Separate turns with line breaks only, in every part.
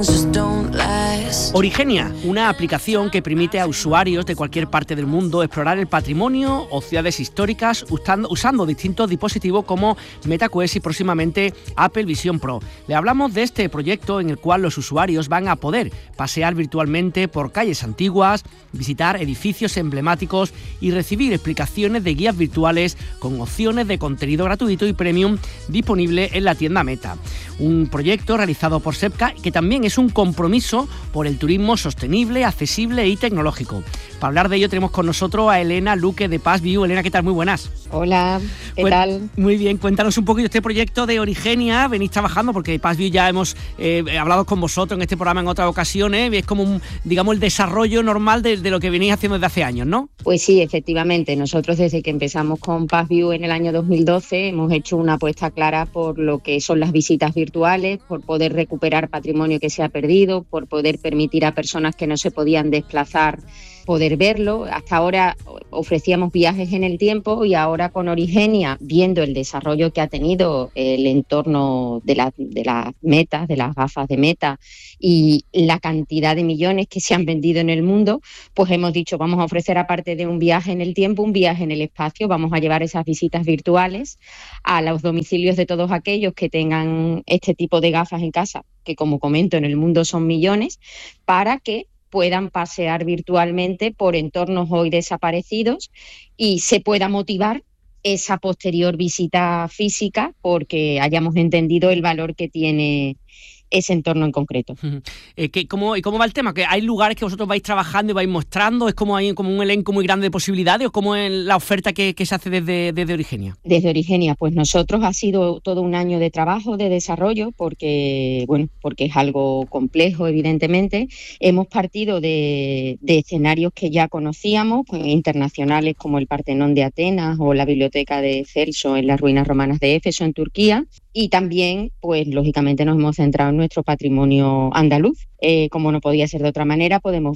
Origenia, una aplicación que permite a usuarios de cualquier parte del mundo explorar el patrimonio o ciudades históricas usando distintos dispositivos como MetaQuest y próximamente Apple Vision Pro. Le hablamos de este proyecto en el cual los usuarios van a poder pasear virtualmente por calles antiguas, visitar edificios emblemáticos y recibir explicaciones de guías virtuales con opciones de contenido gratuito y premium disponible en la tienda Meta. Un proyecto realizado por SEPCA que también es un compromiso por el turismo sostenible, accesible y tecnológico. Para hablar de ello tenemos con nosotros a Elena Luque de Passview. Elena, ¿qué tal? Muy buenas.
Hola, ¿qué tal?
Muy bien, cuéntanos un poquito este proyecto de Origenia. Venís trabajando porque Passview ya hemos hablado con vosotros en este programa en otras ocasiones. Es como el desarrollo normal de lo que venís haciendo desde hace años, ¿no?
Pues sí, efectivamente. Nosotros desde que empezamos con Passview en el año 2012 hemos hecho una apuesta clara por lo que son las visitas virtuales, por poder recuperar patrimonio que se ha perdido, por poder permitir a personas que no se podían desplazar poder verlo. Hasta ahora ofrecíamos viajes en el tiempo y ahora con Origenia, viendo el desarrollo que ha tenido el entorno de las metas, de las gafas de Meta y la cantidad de millones que se han vendido en el mundo, pues hemos dicho, vamos a ofrecer aparte de un viaje en el tiempo, un viaje en el espacio. Vamos a llevar esas visitas virtuales a los domicilios de todos aquellos que tengan este tipo de gafas en casa, que como comento en el mundo son millones, para que puedan pasear virtualmente por entornos hoy desaparecidos y se pueda motivar esa posterior visita física porque hayamos entendido el valor que tiene ese entorno en concreto.
¿Cómo va el tema? ¿Que hay lugares que vosotros vais trabajando y vais mostrando? ¿Es como hay como un elenco muy grande de posibilidades o cómo es la oferta que se hace desde Origenia?
Desde Origenia, pues nosotros ha sido todo un año de trabajo, de desarrollo, porque es algo complejo, evidentemente. Hemos partido de escenarios que ya conocíamos, pues, internacionales como el Partenón de Atenas o la Biblioteca de Celso en las ruinas romanas de Éfeso, en Turquía. Y también, pues lógicamente nos hemos centrado en nuestro patrimonio andaluz. Como no podía ser de otra manera, podemos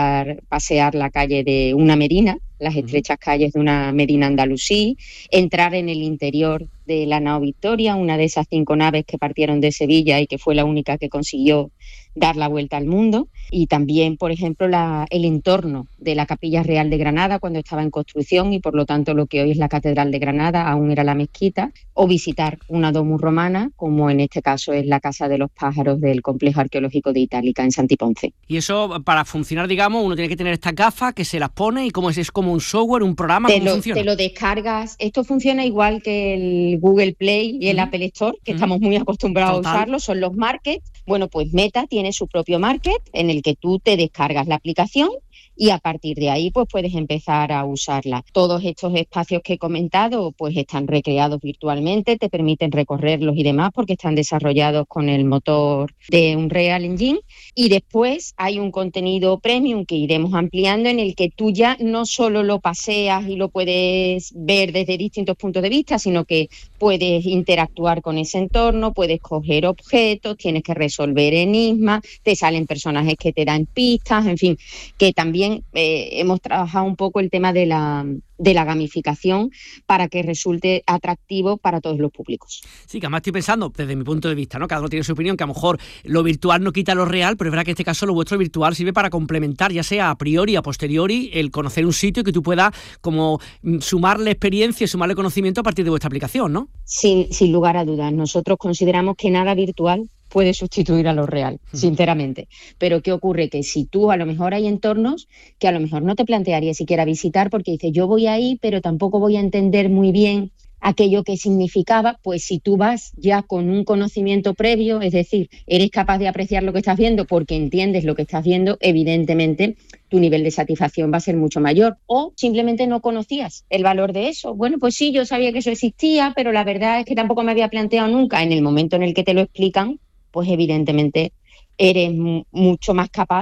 pasear la calle de una medina, las estrechas calles de una medina andalusí, entrar en el interior de la nao Victoria, una de esas 5 naves que partieron de Sevilla y que fue la única que consiguió dar la vuelta al mundo. Y también, por ejemplo, el entorno de la Capilla Real de Granada cuando estaba en construcción y por lo tanto lo que hoy es la Catedral de Granada aún era la mezquita, o visitar una domus romana, como en este caso es la Casa de los Pájaros del Complejo Arqueológico de Itálica en Santiponce.
Y eso, para funcionar, uno tiene que tener estas gafas que se las pone y ¿cómo es como un software, un programa? ¿Cómo funciona?
Te lo descargas. Esto funciona igual que el Google Play y el Apple Store, que estamos muy acostumbrados a usarlo, son los markets. Bueno, pues Meta tiene su propio market en el que tú te descargas la aplicación y a partir de ahí pues puedes empezar a usarla. Todos estos espacios que he comentado pues están recreados virtualmente, te permiten recorrerlos y demás porque están desarrollados con el motor de Unreal Engine, y después hay un contenido premium que iremos ampliando en el que tú ya no solo lo paseas y lo puedes ver desde distintos puntos de vista, sino que puedes interactuar con ese entorno, puedes coger objetos, tienes que resolver enigmas, te salen personajes que te dan pistas, en fin, que también hemos trabajado un poco el tema de la gamificación para que resulte atractivo para todos los públicos.
Sí, que además estoy pensando, desde mi punto de vista, ¿no? Cada uno tiene su opinión, que a lo mejor lo virtual no quita lo real, pero es verdad que en este caso lo vuestro virtual sirve para complementar, ya sea a priori, a posteriori, el conocer un sitio y que tú puedas como sumarle experiencia y sumarle conocimiento a partir de vuestra aplicación, ¿no?
Sin lugar a dudas. Nosotros consideramos que nada virtual puede sustituir a lo real, sinceramente. Pero ¿qué ocurre? Que si tú a lo mejor hay entornos que a lo mejor no te plantearías siquiera visitar porque dices, yo voy ahí, pero tampoco voy a entender muy bien aquello que significaba, pues si tú vas ya con un conocimiento previo, es decir, eres capaz de apreciar lo que estás viendo porque entiendes lo que estás viendo, evidentemente tu nivel de satisfacción va a ser mucho mayor. O simplemente no conocías el valor de eso. Bueno, pues sí, yo sabía que eso existía, pero la verdad es que tampoco me había planteado nunca. En el momento en el que te lo explican, pues evidentemente eres mucho más capaz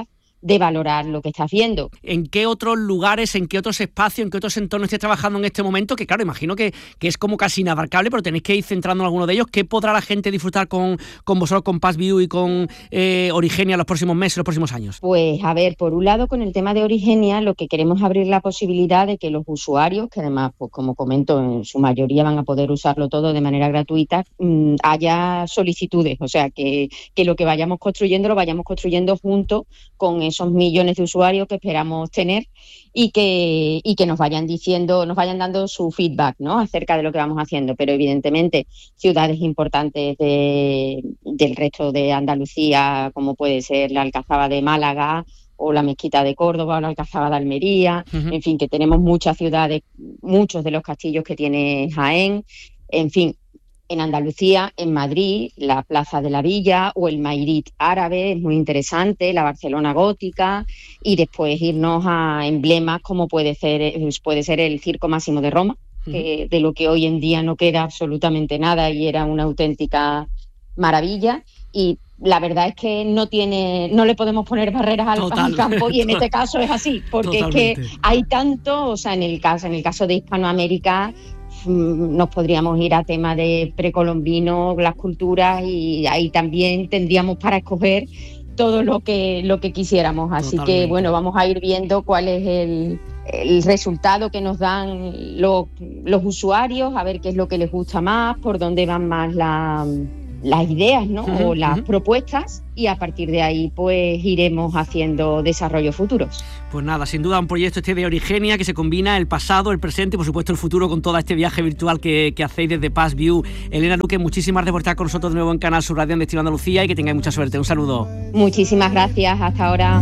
de valorar lo que está haciendo.
¿En qué otros lugares, en qué otros espacios, en qué otros entornos estáis trabajando en este momento? Que claro, imagino que es como casi inabarcable, pero tenéis que ir centrando en alguno de ellos. ¿Qué podrá la gente disfrutar con vosotros, con Passview y con Origenia los próximos meses, los próximos años?
Pues a ver, por un lado, con el tema de Origenia, lo que queremos es abrir la posibilidad de que los usuarios, que además, pues como comento, en su mayoría van a poder usarlo todo de manera gratuita, haya solicitudes, o sea, que lo que vayamos construyendo lo vayamos construyendo junto con esos millones de usuarios que esperamos tener y que nos vayan diciendo, nos vayan dando su feedback, ¿no?, acerca de lo que vamos haciendo. Pero evidentemente ciudades importantes del resto de Andalucía, como puede ser la Alcazaba de Málaga o la Mezquita de Córdoba o la Alcazaba de Almería, en fin, que tenemos muchas ciudades, muchos de los castillos que tiene Jaén, en fin. En Andalucía, en Madrid, la Plaza de la Villa o el Mairit árabe es muy interesante, la Barcelona gótica, y después irnos a emblemas como puede ser el Circo Máximo de Roma, que de lo que hoy en día no queda absolutamente nada y era una auténtica maravilla. Y la verdad es que no le podemos poner barreras al campo, y en este caso es así, porque totalmente. Es que hay tanto, o sea, en el caso de Hispanoamérica, nos podríamos ir a tema de precolombino, las culturas, y ahí también tendríamos para escoger todo lo que quisiéramos. Así que bueno, vamos a ir viendo cuál es el resultado que nos dan los usuarios, a ver qué es lo que les gusta más, por dónde van más las ideas, ¿no? O las propuestas, y a partir de ahí pues iremos haciendo desarrollos futuros.
Pues nada, sin duda un proyecto de Origenia que se combina el pasado, el presente y por supuesto el futuro con todo este viaje virtual que hacéis desde Passview. Elena Luque, muchísimas gracias por estar con nosotros de nuevo en Canal Sur Radio en Destino Andalucía, y que tengáis mucha suerte. Un saludo.
Muchísimas gracias, hasta ahora.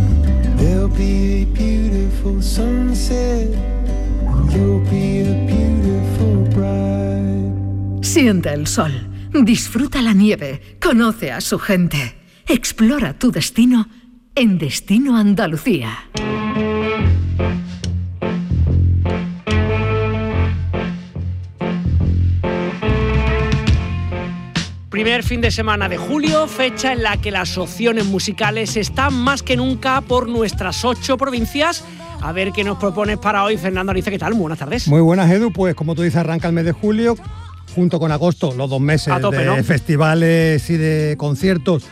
Siente el sol. Disfruta la nieve, conoce a su gente, explora tu destino en Destino Andalucía.
Primer fin de semana de julio, fecha en la que las opciones musicales están más que nunca por nuestras 8 provincias. A ver qué nos propones para hoy, Fernando Ariza. ¿Qué tal? Muy buenas tardes.
Muy buenas, Edu. Pues como tú dices, arranca el mes de julio, junto con agosto, los 2 meses tope, de ¿no? festivales y de conciertos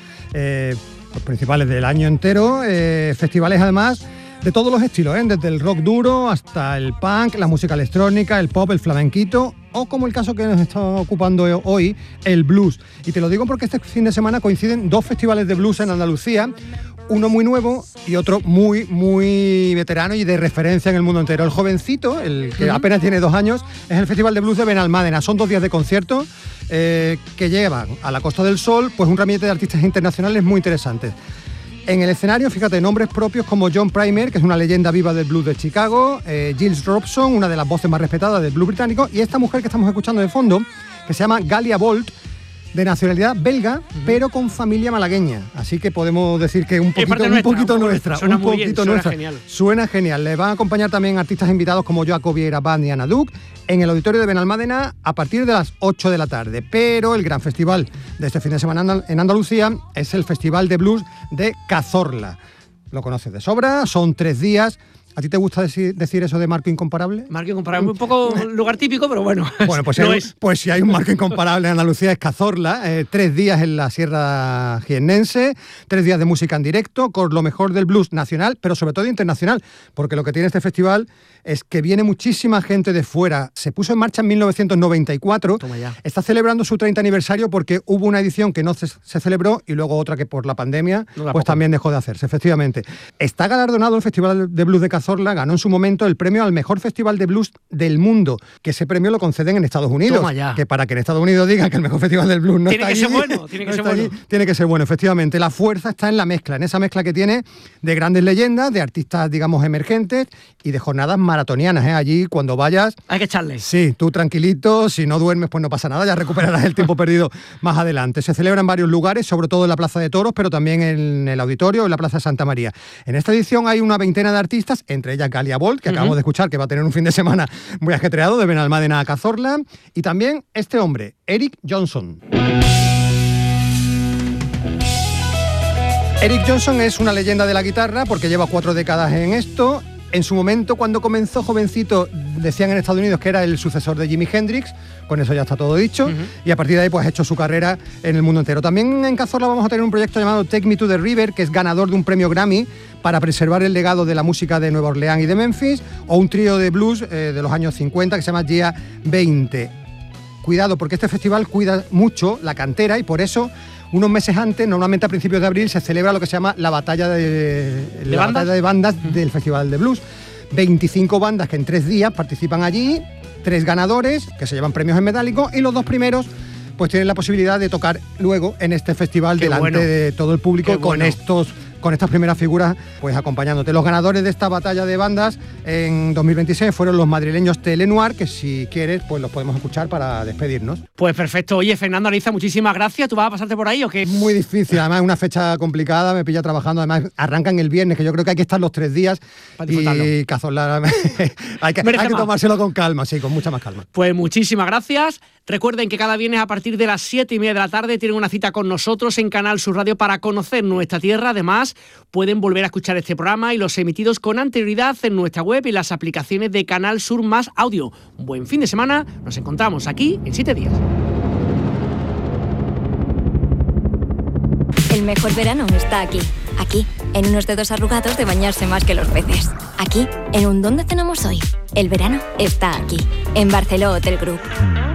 los principales del año entero. Festivales además de todos los estilos, desde el rock duro hasta el punk, la música electrónica, el pop, el flamenquito, o como el caso que nos está ocupando hoy, el blues. Y te lo digo porque este fin de semana coinciden 2 festivales de blues en Andalucía, uno muy nuevo y otro muy, muy veterano y de referencia en el mundo entero. El jovencito, el que apenas tiene 2 años, es el Festival de Blues de Benalmádena. Son 2 días de conciertos que llevan a la Costa del Sol pues un ramillete de artistas internacionales muy interesantes. En el escenario, fíjate, nombres propios como John Primer, que es una leyenda viva del blues de Chicago, Giles Robson, una de las voces más respetadas del blues británico, y esta mujer que estamos escuchando de fondo, que se llama Galia Bolt, de nacionalidad belga, pero con familia malagueña. Así que podemos decir que un poquito nuestra.
Suena muy bien, suena genial.
Suena genial. Le van a acompañar también artistas invitados como Joaco Vieira Band y Ana Duc en el auditorio de Benalmádena a partir de las 8 de la tarde. Pero el gran festival de este fin de semana en Andalucía es el Festival de Blues de Cazorla. Lo conoces de sobra, son 3 días. ¿A ti te gusta decir eso de marco incomparable?
Marco incomparable, un poco lugar típico, pero bueno.
Bueno, pues si hay un marco incomparable en Andalucía es Cazorla. 3 días en la Sierra Jiennense, 3 días de música en directo, con lo mejor del blues nacional, pero sobre todo internacional, porque lo que tiene este festival es que viene muchísima gente de fuera. Se puso en marcha en 1994.
Toma ya.
Está celebrando su 30 aniversario porque hubo una edición que no se celebró y luego otra que por la pandemia pues también dejó de hacerse, efectivamente. Está galardonado el Festival de Blues de Cazorla, ganó en su momento el premio al mejor festival de blues del mundo, que ese premio lo conceden en Estados Unidos.
Toma ya.
Que para que en Estados Unidos digan que el mejor festival del blues no está allí, tiene que ser bueno, efectivamente. La fuerza está en la mezcla, en esa mezcla que tiene de grandes leyendas, de artistas, digamos, emergentes y de jornadas maratonianas. Allí, cuando vayas...
Hay que echarle.
Sí, tú tranquilito, si no duermes, pues no pasa nada, ya recuperarás el tiempo perdido más adelante. Se celebra en varios lugares, sobre todo en la Plaza de Toros, pero también en el Auditorio, en la Plaza de Santa María. En esta edición hay una veintena de artistas, entre ellas Galia Bolt, que acabamos de escuchar, que va a tener un fin de semana muy ajetreado, de Benalmádena a Cazorla, y también este hombre, Eric Johnson. Eric Johnson es una leyenda de la guitarra porque lleva 4 décadas en esto. En su momento, cuando comenzó jovencito, decían en Estados Unidos que era el sucesor de Jimi Hendrix. Con eso ya está todo dicho. Y a partir de ahí pues ha hecho su carrera en el mundo entero. También en Cazorla vamos a tener un proyecto llamado Take Me to the River, que es ganador de un premio Grammy para preservar el legado de la música de Nueva Orleans y de Memphis, o un trío de blues de los años 50 que se llama GIA 20. Cuidado, porque este festival cuida mucho la cantera y por eso unos meses antes, normalmente a principios de abril, se celebra lo que se llama la batalla de bandas del Festival de Blues. 25 bandas que en 3 días participan allí, 3 ganadores que se llevan premios en metálico y los 2 primeros pues tienen la posibilidad de tocar luego en este festival delante de todo el público con estas primeras figuras pues acompañándote. Los ganadores de esta batalla de bandas en 2026 fueron los madrileños Telenoir, que si quieres pues los podemos escuchar para despedirnos.
Pues perfecto. Oye, Fernando Ariza, muchísimas gracias. ¿Tú vas a pasarte por ahí o qué?
Muy difícil, además es una fecha complicada, me pilla trabajando, además arrancan el viernes, que yo creo que hay que estar los 3 días y Cazorla hay que tomárselo con calma, sí, con mucha más calma.
Pues muchísimas gracias. Recuerden que cada viernes a partir de las 7:30 de la tarde tienen una cita con nosotros en Canal Sur Radio para conocer nuestra tierra. Además, pueden volver a escuchar este programa y los emitidos con anterioridad en nuestra web y las aplicaciones de Canal Sur Más Audio. Buen fin de semana, nos encontramos aquí en 7 días.
El mejor verano está aquí. Aquí, en unos dedos arrugados de bañarse más que los peces. Aquí, en un ¿dónde cenamos hoy? El verano está aquí, en Barceló Hotel Group.